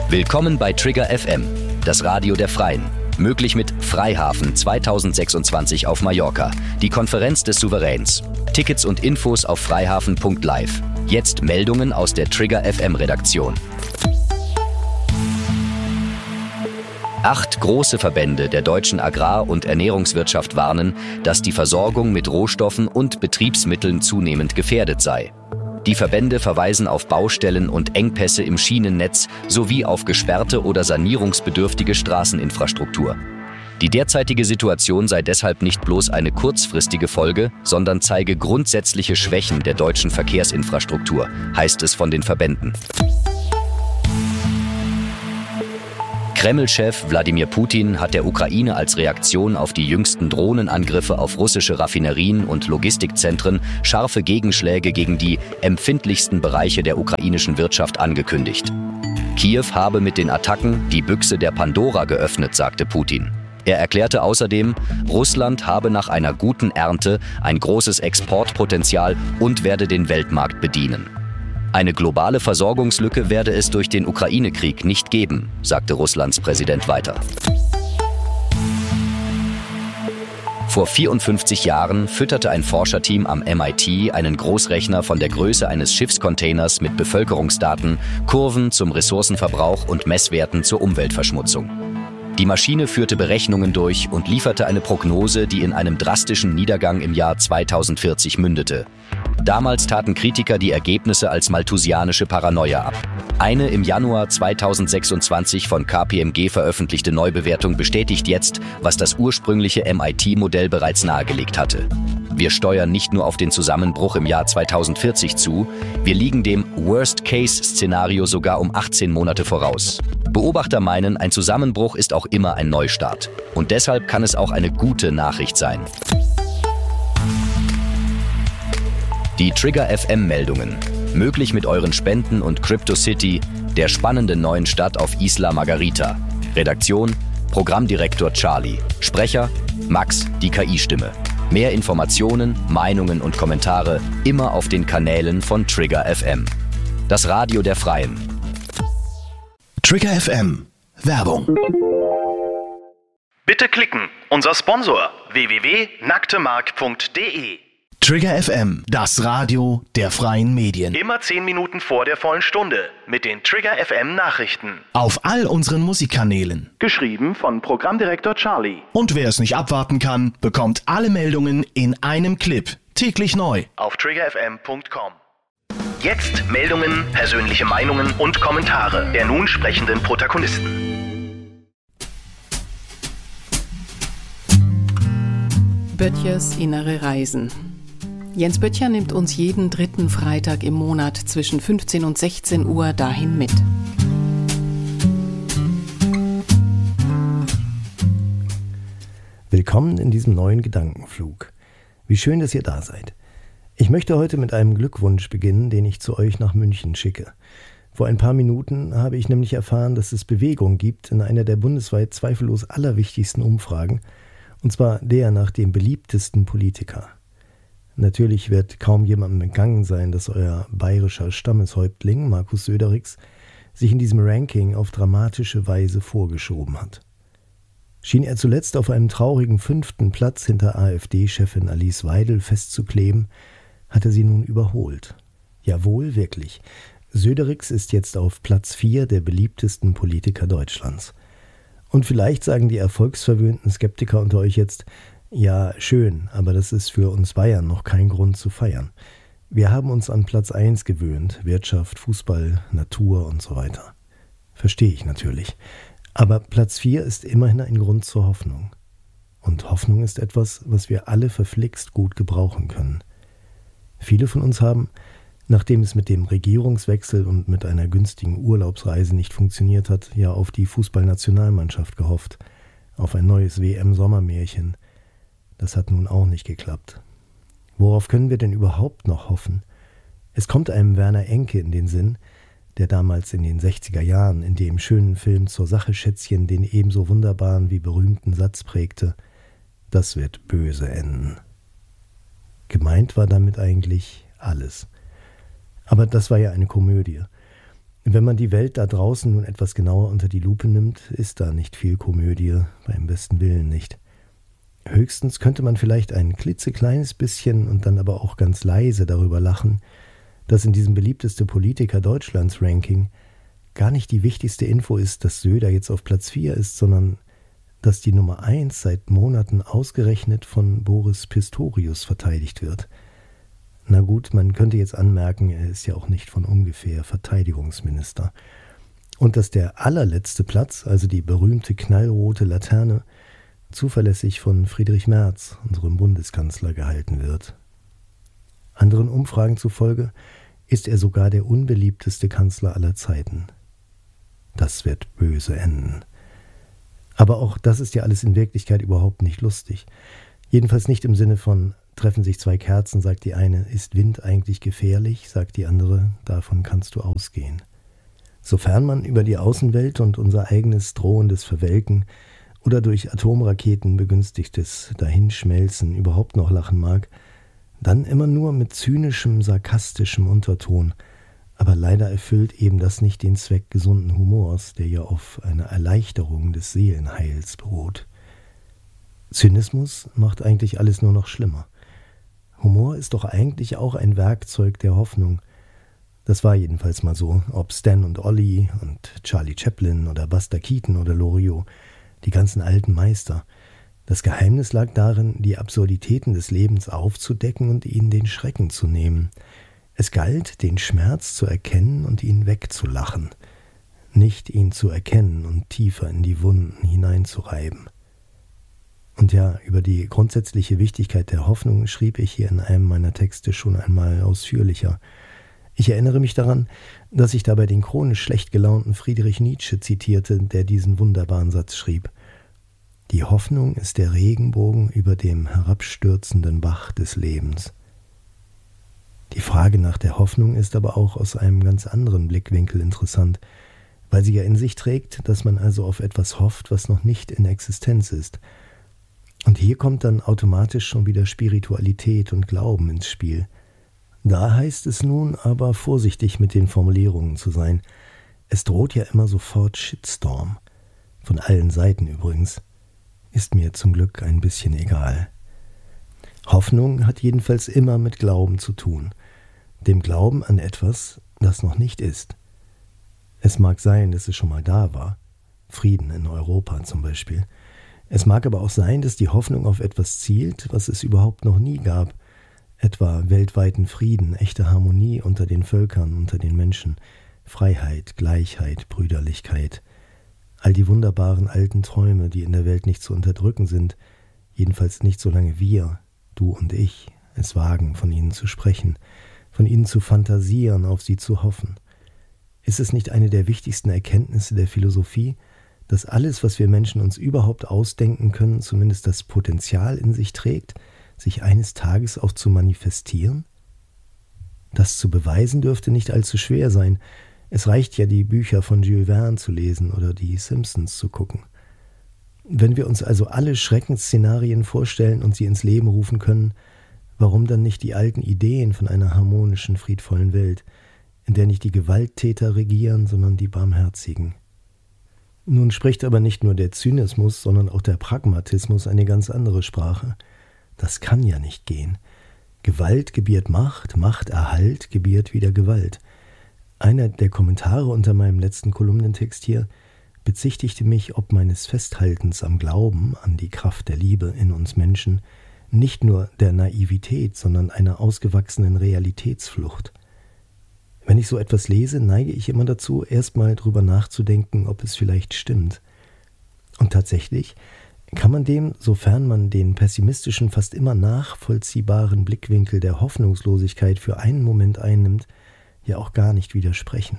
Willkommen bei Trigger FM, das Radio der Freien. Möglich mit Freihafen 2026 auf Mallorca, die Konferenz des Souveräns. Tickets und Infos auf freihafen.live. Jetzt Meldungen aus der Trigger FM Redaktion. 8 große Verbände der deutschen Agrar- und Ernährungswirtschaft warnen, dass die Versorgung mit Rohstoffen und Betriebsmitteln zunehmend gefährdet sei. Die Verbände verweisen auf Baustellen und Engpässe im Schienennetz sowie auf gesperrte oder sanierungsbedürftige Straßeninfrastruktur. Die derzeitige Situation sei deshalb nicht bloß eine kurzfristige Folge, sondern zeige grundsätzliche Schwächen der deutschen Verkehrsinfrastruktur, heißt es von den Verbänden. Kreml-Chef Wladimir Putin hat der Ukraine als Reaktion auf die jüngsten Drohnenangriffe auf russische Raffinerien und Logistikzentren scharfe Gegenschläge gegen die empfindlichsten Bereiche der ukrainischen Wirtschaft angekündigt. Kiew habe mit den Attacken die Büchse der Pandora geöffnet, sagte Putin. Er erklärte außerdem, Russland habe nach einer guten Ernte ein großes Exportpotenzial und werde den Weltmarkt bedienen. Eine globale Versorgungslücke werde es durch den Ukraine-Krieg nicht geben, sagte Russlands Präsident weiter. Vor 54 Jahren fütterte ein Forscherteam am MIT einen Großrechner von der Größe eines Schiffscontainers mit Bevölkerungsdaten, Kurven zum Ressourcenverbrauch und Messwerten zur Umweltverschmutzung. Die Maschine führte Berechnungen durch und lieferte eine Prognose, die in einem drastischen Niedergang im Jahr 2040 mündete. Damals taten Kritiker die Ergebnisse als malthusianische Paranoia ab. Eine im Januar 2026 von KPMG veröffentlichte Neubewertung bestätigt jetzt, was das ursprüngliche MIT-Modell bereits nahegelegt hatte. Wir steuern nicht nur auf den Zusammenbruch im Jahr 2040 zu, wir liegen dem Worst-Case-Szenario sogar um 18 Monate voraus. Beobachter meinen, ein Zusammenbruch ist auch immer ein Neustart. Und deshalb kann es auch eine gute Nachricht sein. Die Trigger FM-Meldungen. Möglich mit euren Spenden und CryptoCity, der spannenden neuen Stadt auf Isla Margarita. Redaktion: Programmdirektor Charlie. Sprecher: Max, die KI-Stimme. Mehr Informationen, Meinungen und Kommentare immer auf den Kanälen von Trigger FM. Das Radio der Freien. Trigger FM. Werbung. Bitte klicken. Unser Sponsor www.nacktemark.de. Trigger FM, das Radio der freien Medien. Immer 10 Minuten vor der vollen Stunde mit den Trigger FM Nachrichten. Auf all unseren Musikkanälen. Geschrieben von Programmdirektor Charlie. Und wer es nicht abwarten kann, bekommt alle Meldungen in einem Clip. Täglich neu. Auf triggerfm.com. Jetzt Meldungen, persönliche Meinungen und Kommentare der nun sprechenden Protagonisten. Böttchers innere Reisen. Jens Böttcher nimmt uns jeden 3. Freitag im Monat zwischen 15 und 16 Uhr dahin mit. Willkommen in diesem neuen Gedankenflug. Wie schön, dass ihr da seid. Ich möchte heute mit einem Glückwunsch beginnen, den ich zu euch nach München schicke. Vor ein paar Minuten habe ich nämlich erfahren, dass es Bewegung gibt in einer der bundesweit zweifellos allerwichtigsten Umfragen, und zwar der nach dem beliebtesten Politiker. Natürlich wird kaum jemandem entgangen sein, dass euer bayerischer Stammeshäuptling Markus Söderix sich in diesem Ranking auf dramatische Weise vorgeschoben hat. Schien er zuletzt auf einem traurigen 5. Platz hinter AfD-Chefin Alice Weidel festzukleben, hat er sie nun überholt. Jawohl, wirklich. Söderix ist jetzt auf Platz 4 der beliebtesten Politiker Deutschlands. Und vielleicht sagen die erfolgsverwöhnten Skeptiker unter euch jetzt: Ja, schön, aber das ist für uns Bayern noch kein Grund zu feiern. Wir haben uns an Platz 1 gewöhnt, Wirtschaft, Fußball, Natur und so weiter. Verstehe ich natürlich. Aber Platz 4 ist immerhin ein Grund zur Hoffnung. Und Hoffnung ist etwas, was wir alle verflixt gut gebrauchen können. Viele von uns haben, nachdem es mit dem Regierungswechsel und mit einer günstigen Urlaubsreise nicht funktioniert hat, ja auf die Fußballnationalmannschaft gehofft, auf ein neues WM-Sommermärchen. Das hat nun auch nicht geklappt. Worauf können wir denn überhaupt noch hoffen? Es kommt einem Werner Enke in den Sinn, der damals in den 60er Jahren in dem schönen Film Zur Sache Schätzchen den ebenso wunderbaren wie berühmten Satz prägte: Das wird böse enden. Gemeint war damit eigentlich alles. Aber das war ja eine Komödie. Wenn man die Welt da draußen nun etwas genauer unter die Lupe nimmt, ist da nicht viel Komödie, beim besten Willen nicht. Höchstens könnte man vielleicht ein klitzekleines bisschen und dann aber auch ganz leise darüber lachen, dass in diesem beliebteste Politiker Deutschlands Ranking gar nicht die wichtigste Info ist, dass Söder jetzt auf Platz 4 ist, sondern dass die Nummer 1 seit Monaten ausgerechnet von Boris Pistorius verteidigt wird. Na gut, man könnte jetzt anmerken, er ist ja auch nicht von ungefähr Verteidigungsminister. Und dass der allerletzte Platz, also die berühmte knallrote Laterne, zuverlässig von Friedrich Merz, unserem Bundeskanzler, gehalten wird. Anderen Umfragen zufolge ist er sogar der unbeliebteste Kanzler aller Zeiten. Das wird böse enden. Aber auch das ist ja alles in Wirklichkeit überhaupt nicht lustig. Jedenfalls nicht im Sinne von, treffen sich zwei Kerzen, sagt die eine, ist Wind eigentlich gefährlich, sagt die andere, davon kannst du ausgehen. Sofern man über die Außenwelt und unser eigenes drohendes Verwelken oder durch Atomraketen begünstigtes Dahinschmelzen überhaupt noch lachen mag, dann immer nur mit zynischem, sarkastischem Unterton. Aber leider erfüllt eben das nicht den Zweck gesunden Humors, der ja auf einer Erleichterung des Seelenheils beruht. Zynismus macht eigentlich alles nur noch schlimmer. Humor ist doch eigentlich auch ein Werkzeug der Hoffnung. Das war jedenfalls mal so, ob Stan und Ollie und Charlie Chaplin oder Buster Keaton oder Loriot, die ganzen alten Meister. Das Geheimnis lag darin, die Absurditäten des Lebens aufzudecken und ihnen den Schrecken zu nehmen. Es galt, den Schmerz zu erkennen und ihn wegzulachen, nicht ihn zu erkennen und tiefer in die Wunden hineinzureiben. Und ja, über die grundsätzliche Wichtigkeit der Hoffnung schrieb ich hier in einem meiner Texte schon einmal ausführlicher. Ich erinnere mich daran, dass ich dabei den chronisch schlecht gelaunten Friedrich Nietzsche zitierte, der diesen wunderbaren Satz schrieb: Die Hoffnung ist der Regenbogen über dem herabstürzenden Bach des Lebens. Die Frage nach der Hoffnung ist aber auch aus einem ganz anderen Blickwinkel interessant, weil sie ja in sich trägt, dass man also auf etwas hofft, was noch nicht in Existenz ist. Und hier kommt dann automatisch schon wieder Spiritualität und Glauben ins Spiel. Da heißt es nun aber vorsichtig mit den Formulierungen zu sein. Es droht ja immer sofort Shitstorm. Von allen Seiten übrigens. Ist mir zum Glück ein bisschen egal. Hoffnung hat jedenfalls immer mit Glauben zu tun. Dem Glauben an etwas, das noch nicht ist. Es mag sein, dass es schon mal da war. Frieden in Europa zum Beispiel. Es mag aber auch sein, dass die Hoffnung auf etwas zielt, was es überhaupt noch nie gab. Etwa weltweiten Frieden, echte Harmonie unter den Völkern, unter den Menschen, Freiheit, Gleichheit, Brüderlichkeit. All die wunderbaren alten Träume, die in der Welt nicht zu unterdrücken sind, jedenfalls nicht solange wir, du und ich, es wagen, von ihnen zu sprechen, von ihnen zu fantasieren, auf sie zu hoffen. Ist es nicht eine der wichtigsten Erkenntnisse der Philosophie, dass alles, was wir Menschen uns überhaupt ausdenken können, zumindest das Potenzial in sich trägt, sich eines Tages auch zu manifestieren? Das zu beweisen dürfte nicht allzu schwer sein. Es reicht ja, die Bücher von Jules Verne zu lesen oder die Simpsons zu gucken. Wenn wir uns also alle Schreckensszenarien vorstellen und sie ins Leben rufen können, warum dann nicht die alten Ideen von einer harmonischen, friedvollen Welt, in der nicht die Gewalttäter regieren, sondern die Barmherzigen? Nun spricht aber nicht nur der Zynismus, sondern auch der Pragmatismus eine ganz andere Sprache. Das kann ja nicht gehen. Gewalt gebiert Macht, Machterhalt gebiert wieder Gewalt. Einer der Kommentare unter meinem letzten Kolumnentext hier bezichtigte mich ob meines Festhaltens am Glauben, an die Kraft der Liebe in uns Menschen, nicht nur der Naivität, sondern einer ausgewachsenen Realitätsflucht. Wenn ich so etwas lese, neige ich immer dazu, erstmal drüber nachzudenken, ob es vielleicht stimmt. Und tatsächlich kann man dem, sofern man den pessimistischen, fast immer nachvollziehbaren Blickwinkel der Hoffnungslosigkeit für einen Moment einnimmt, ja auch gar nicht widersprechen.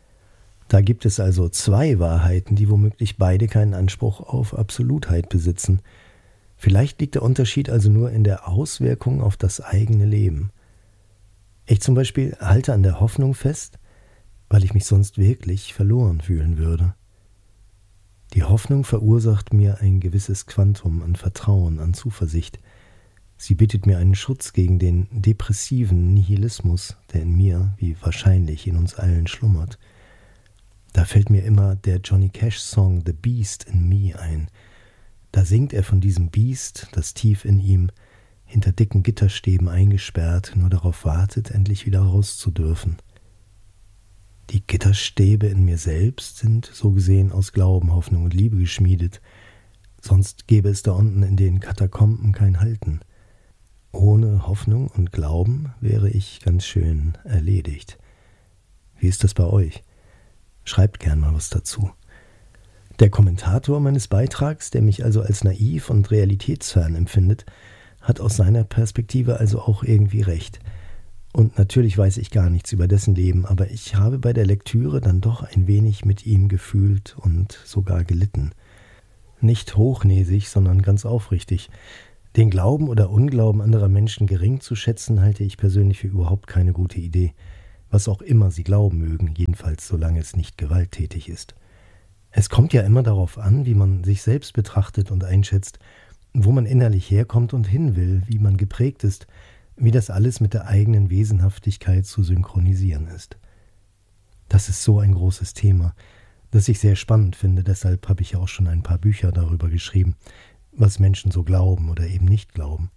Da gibt es also zwei Wahrheiten, die womöglich beide keinen Anspruch auf Absolutheit besitzen. Vielleicht liegt der Unterschied also nur in der Auswirkung auf das eigene Leben. Ich zum Beispiel halte an der Hoffnung fest, weil ich mich sonst wirklich verloren fühlen würde. Die Hoffnung verursacht mir ein gewisses Quantum an Vertrauen, an Zuversicht. Sie bietet mir einen Schutz gegen den depressiven Nihilismus, der in mir, wie wahrscheinlich in uns allen, schlummert. fällt mir immer der Johnny Cash-Song The Beast in Me ein. Da singt er von diesem Biest, das tief in ihm, hinter dicken Gitterstäben eingesperrt, nur darauf wartet, endlich wieder raus zu dürfen. Die Gitterstäbe in mir selbst sind so gesehen aus Glauben, Hoffnung und Liebe geschmiedet, sonst gäbe es da unten in den Katakomben kein Halten. Ohne Hoffnung und Glauben wäre ich ganz schön erledigt. Wie ist das bei euch? Schreibt gern mal was dazu. Der Kommentator meines Beitrags, der mich also als naiv und realitätsfern empfindet, hat aus seiner Perspektive also auch irgendwie recht. Und natürlich weiß ich gar nichts über dessen Leben, aber ich habe bei der Lektüre dann doch ein wenig mit ihm gefühlt und sogar gelitten. Nicht hochnäsig, sondern ganz aufrichtig. Den Glauben oder Unglauben anderer Menschen gering zu schätzen, halte ich persönlich für überhaupt keine gute Idee. Was auch immer sie glauben mögen, jedenfalls solange es nicht gewalttätig ist. Es kommt ja immer darauf an, wie man sich selbst betrachtet und einschätzt, wo man innerlich herkommt und hin will, wie man geprägt ist, wie das alles mit der eigenen Wesenhaftigkeit zu synchronisieren ist. Das ist so ein großes Thema, das ich sehr spannend finde, deshalb habe ich ja auch schon ein paar Bücher darüber geschrieben, was Menschen so glauben oder eben nicht glauben.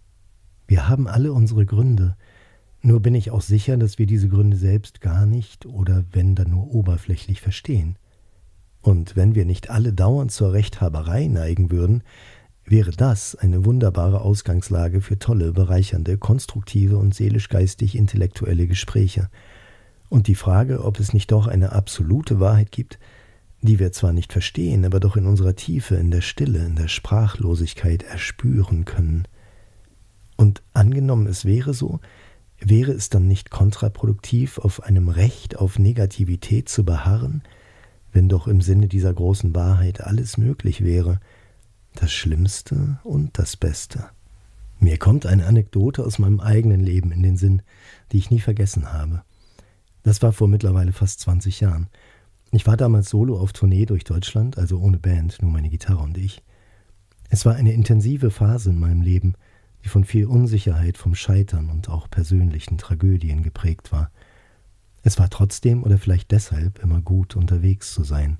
Wir haben alle unsere Gründe, nur bin ich auch sicher, dass wir diese Gründe selbst gar nicht oder wenn dann nur oberflächlich verstehen. Und wenn wir nicht alle dauernd zur Rechthaberei neigen würden, wäre das eine wunderbare Ausgangslage für tolle, bereichernde, konstruktive und seelisch-geistig-intellektuelle Gespräche. Und die Frage, ob es nicht doch eine absolute Wahrheit gibt, die wir zwar nicht verstehen, aber doch in unserer Tiefe, in der Stille, in der Sprachlosigkeit erspüren können. Und angenommen, es wäre so, wäre es dann nicht kontraproduktiv, auf einem Recht auf Negativität zu beharren, wenn doch im Sinne dieser großen Wahrheit alles möglich wäre, das Schlimmste und das Beste. Mir kommt eine Anekdote aus meinem eigenen Leben in den Sinn, die ich nie vergessen habe. Das war vor mittlerweile fast 20 Jahren. Ich war damals solo auf Tournee durch Deutschland, also ohne Band, nur meine Gitarre und ich. Es war eine intensive Phase in meinem Leben, die von viel Unsicherheit, vom Scheitern und auch persönlichen Tragödien geprägt war. Es war trotzdem oder vielleicht deshalb immer gut, unterwegs zu sein.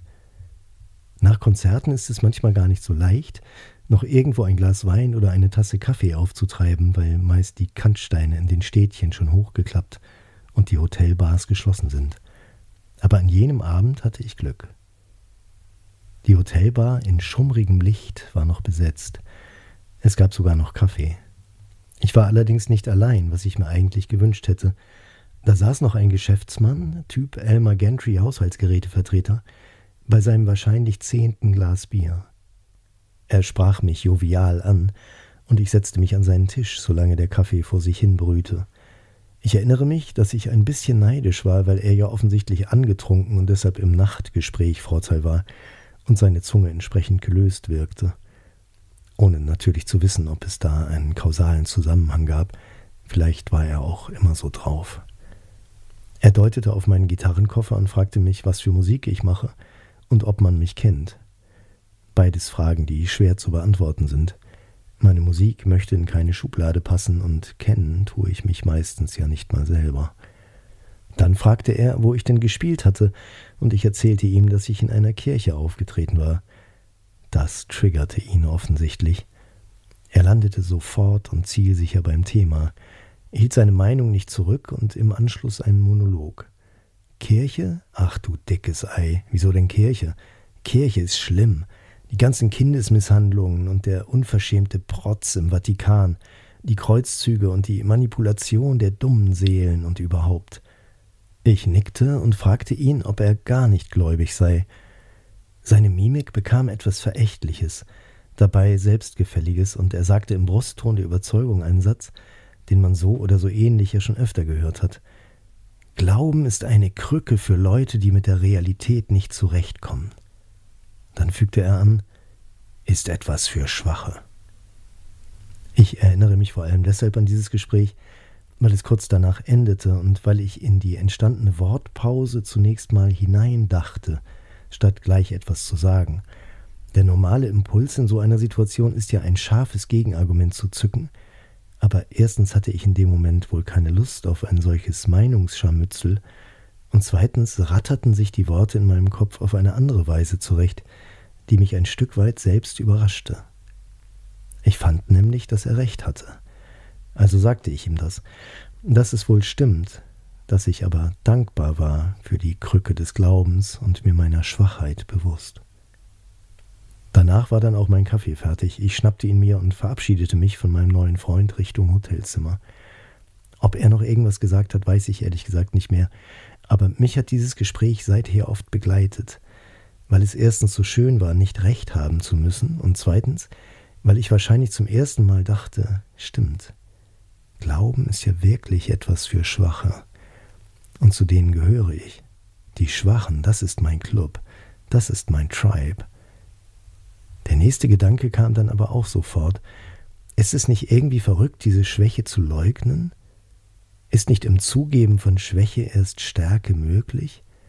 Nach Konzerten ist es manchmal gar nicht so leicht, noch irgendwo ein Glas Wein oder eine Tasse Kaffee aufzutreiben, weil meist die Kantsteine in den Städtchen schon hochgeklappt und die Hotelbars geschlossen sind. Aber an jenem Abend hatte ich Glück. Die Hotelbar in schummrigem Licht war noch besetzt. Es gab sogar noch Kaffee. Ich war allerdings nicht allein, was ich mir eigentlich gewünscht hätte. Da saß noch ein Geschäftsmann, Typ Elmer Gantry, Haushaltsgerätevertreter, bei seinem wahrscheinlich 10. Glas Bier. Er sprach mich jovial an, und ich setzte mich an seinen Tisch, solange der Kaffee vor sich hin brühte. Ich erinnere mich, dass ich ein bisschen neidisch war, weil er ja offensichtlich angetrunken und deshalb im Nachtgespräch Vorteil war und seine Zunge entsprechend gelöst wirkte. Ohne natürlich zu wissen, ob es da einen kausalen Zusammenhang gab. Vielleicht war er auch immer so drauf. Er deutete auf meinen Gitarrenkoffer und fragte mich, was für Musik ich mache und ob man mich kennt. Beides Fragen, die schwer zu beantworten sind. Meine Musik möchte in keine Schublade passen und kennen tue ich mich meistens ja nicht mal selber. Dann fragte er, wo ich denn gespielt hatte, und ich erzählte ihm, dass ich in einer Kirche aufgetreten war. Das triggerte ihn offensichtlich. Er landete sofort und zielsicher beim Thema, hielt seine Meinung nicht zurück und im Anschluss einen Monolog. Kirche? Ach du dickes Ei, wieso denn Kirche? Kirche ist schlimm. Die ganzen Kindesmisshandlungen und der unverschämte Protz im Vatikan, die Kreuzzüge und die Manipulation der dummen Seelen und überhaupt. Ich nickte und fragte ihn, ob er gar nicht gläubig sei. Seine Mimik bekam etwas Verächtliches, dabei Selbstgefälliges, und er sagte im Brustton der Überzeugung einen Satz, den man so oder so ähnlich ja schon öfter gehört hat. Glauben ist eine Krücke für Leute, die mit der Realität nicht zurechtkommen. Dann fügte er an, ist etwas für Schwache. Ich erinnere mich vor allem deshalb an dieses Gespräch, weil es kurz danach endete und weil ich in die entstandene Wortpause zunächst mal hineindachte, statt gleich etwas zu sagen. Der normale Impuls in so einer Situation ist ja ein scharfes Gegenargument zu zücken, aber erstens hatte ich in dem Moment wohl keine Lust auf ein solches Meinungsscharmützel Und zweitens ratterten sich die Worte in meinem Kopf auf eine andere Weise zurecht, die mich ein Stück weit selbst überraschte. Ich fand nämlich, dass er recht hatte. Also sagte ich ihm das, dass es wohl stimmt, dass ich aber dankbar war für die Krücke des Glaubens und mir meiner Schwachheit bewusst. Danach war dann auch mein Kaffee fertig. Ich schnappte ihn mir und verabschiedete mich von meinem neuen Freund Richtung Hotelzimmer. Ob er noch irgendwas gesagt hat, weiß ich ehrlich gesagt nicht mehr. Aber mich hat dieses Gespräch seither oft begleitet, weil es erstens so schön war, nicht recht haben zu müssen und zweitens, weil ich wahrscheinlich zum ersten Mal dachte, stimmt, Glauben ist ja wirklich etwas für Schwache. Und zu denen gehöre ich. Die Schwachen, das ist mein Club, das ist mein Tribe. Der nächste Gedanke kam dann aber auch sofort. Ist es nicht irgendwie verrückt, diese Schwäche zu leugnen? Ist nicht im Zugeben von Schwäche erst Stärke möglich?